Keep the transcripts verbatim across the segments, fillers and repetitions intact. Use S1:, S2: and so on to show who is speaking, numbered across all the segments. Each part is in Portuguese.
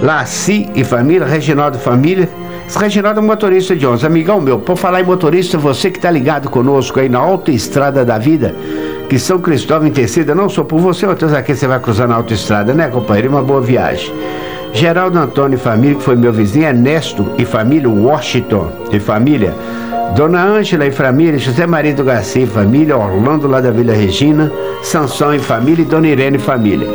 S1: Laci e família, Reginaldo e família. Esse Reginaldo é motorista de ônibus, amigão meu. Por falar em motorista, você que está ligado conosco aí na autoestrada da vida, que São Cristóvão em Tecida, não só por você, outros aqui você vai cruzar na autoestrada, né, companheiro? Uma boa viagem. Geraldo Antônio e família, que foi meu vizinho, Ernesto e família, Washington e família, Dona Ângela e família, José Maria do Garcia e família, Orlando lá da Vila Regina, Sansão e família e Dona Irene e família,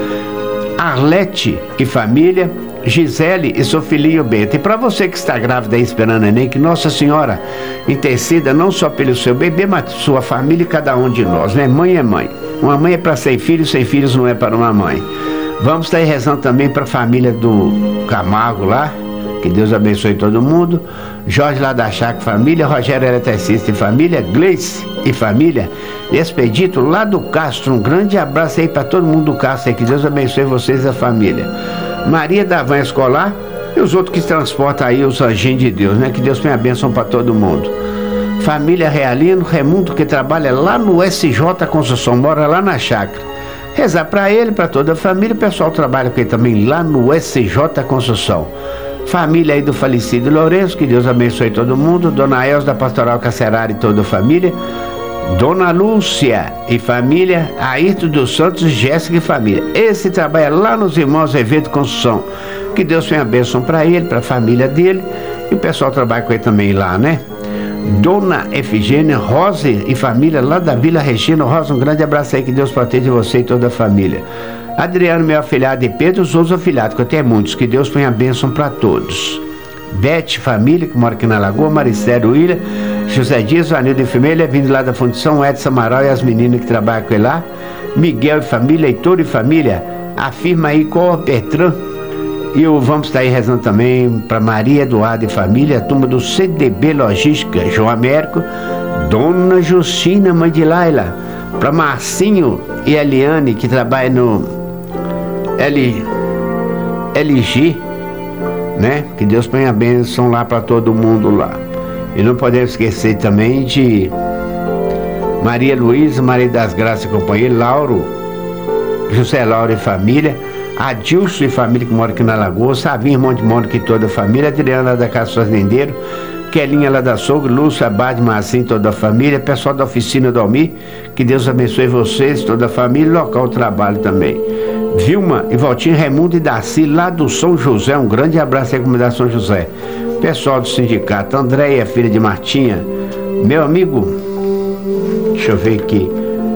S1: Arlete e família, Gisele e seu filhinho Bento. E para você que está grávida aí esperando neném, que Nossa Senhora interceda não só pelo seu bebê, mas sua família e cada um de nós, né? Mãe é mãe. Uma mãe é para sem filhos, sem filhos não é para uma mãe. Vamos estar aí rezando também para a família do Camargo lá, que Deus abençoe todo mundo. Jorge lá da Chácara família, Rogério Eletricista e família, Gleice e família, Expedito lá do Castro. Um grande abraço aí para todo mundo do Castro aí, que Deus abençoe vocês e a família. Maria da Van Escolar e os outros que transportam aí os anjinhos de Deus, né? Que Deus tenha bênção para todo mundo. Família Realino, Raimundo, que trabalha lá no S J Construção, mora lá na chácara. Rezar para ele, para toda a família. O pessoal trabalha com ele também lá no S J Construção. Família aí do falecido Lourenço, que Deus abençoe todo mundo. Dona Elza da Pastoral Cacerara e toda a família. Dona Lúcia e família, Ayrton dos Santos, Jéssica e família. Esse trabalha lá nos Irmãos Evento Construção. Que Deus tenha bênção para ele, para a família dele. E o pessoal trabalha com ele também lá, né? Dona Efigênia, Rosa e família lá da Vila Regina. Rosa, um grande abraço aí, que Deus proteja você e toda a família. Adriano, meu afilhado, e Pedro, os outros afilhados, que eu tenho muitos. Que Deus tenha bênção para todos. Bete, família, que mora aqui na Lagoa, Maricério, William, José Dias, Vanildo e família, vindo lá da Fundição, Edson Amaral e as meninas que trabalham com ele lá, Miguel e família, Heitor e família, a firma aí com o Bertrand. E eu, vamos estar aí rezando também para Maria Eduardo e família, a turma do C D B Logística, João Américo, Dona Justina, mãe de Laila, para Marcinho e Eliane, que trabalham no L, LG, né? Que Deus ponha a bênção lá para todo mundo lá. E não podemos esquecer também de Maria Luísa, Maria das Graças e companheiro, Lauro, José Lauro e família, Adilson e família, que mora aqui na Lagoa, Savinho, irmão de Mônica e toda a família, Adriana lá da Casa Fazendeiro, Kelinha lá da Sogra, Lúcia, Abade, Marcinho, toda a família, pessoal da oficina do Almir, que Deus abençoe vocês, toda a família, local de trabalho também. Vilma e Valtinho, Raimundo e Darcy, lá do São José, um grande abraço aí, comunidade São José. Pessoal do sindicato, Andréia, filha de Martinha, meu amigo, deixa eu ver aqui.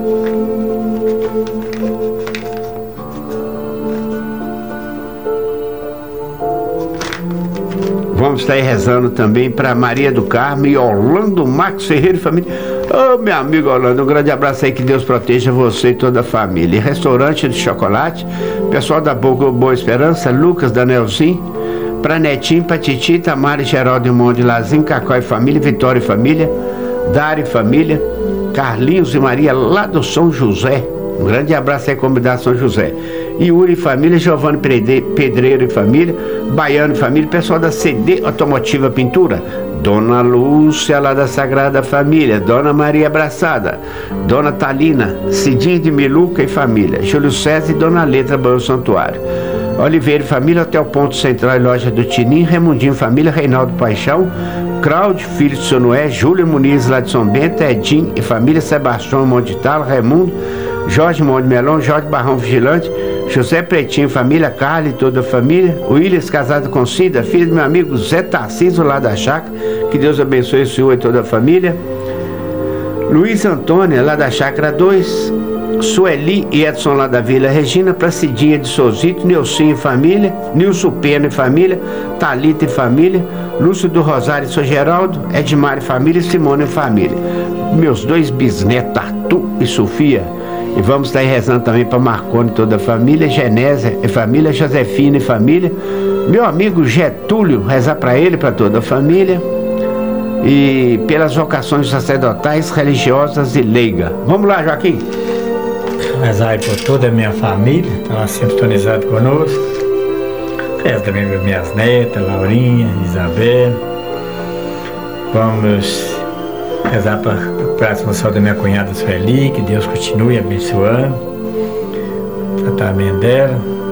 S1: Vamos estar aí rezando também para Maria do Carmo e Orlando Marcos Ferreira e família. Ô, oh, meu amigo Orlando, um grande abraço aí, que Deus proteja você e toda a família. E restaurante de chocolate, pessoal da Boa, Boa Esperança, Lucas, Danielzinho, para Netinho, para Titi, Tamara, Geraldo e Monde, Lazinho, Cacó e família, Vitória e família, Dário e família, Carlinhos e Maria lá do São José. Um grande abraço aí, comunidade São José. Yuri e família, Giovanni Pedreiro e família, Baiano e família, pessoal da C D Automotiva Pintura, Dona Lúcia lá da Sagrada Família, Dona Maria Abraçada, Dona Talina, Cidinho de Miluca e família, Júlio César e Dona Letra Banho Santuário, Oliveira e família, Hotel Ponto Central e Loja do Tinim, Raimundinho família, Reinaldo Paixão, Cláudio, filho de Sonoé, Júlio Muniz lá de São Bento, Edinho e família, Sebastião Monte Talo, Raimundo, Jorge Monte Melão, Jorge Barrão Vigilante, José Pretinho, família, Carla e toda a família, Willis, casado com Cida, filho do meu amigo Zé Tarcísio lá da Chácara, que Deus abençoe o senhor e toda a família, Luiz Antônia lá da Chácara dois, Sueli e Edson lá da Vila Regina, para Cidinha de Sozito, Nilcinho e família, Nilson Pena e família, Thalita e família, Lúcio do Rosário e São Geraldo, Edmar e família e Simone e família, meus dois bisnetos, Arthur e Sofia. E vamos estar aí rezando também para Marconi e toda a família, Genésia e família, Josefina e família, meu amigo Getúlio, rezar para ele e para toda a família, e pelas vocações sacerdotais, religiosas e leigas. Vamos lá, Joaquim.
S2: Rezar aí por toda a minha família, está lá sintonizado conosco. Reza também para minhas netas, Laurinha, Isabel. Vamos rezar para o próximo sol da minha cunhada Sueli, que Deus continue abençoando o tratamento dela.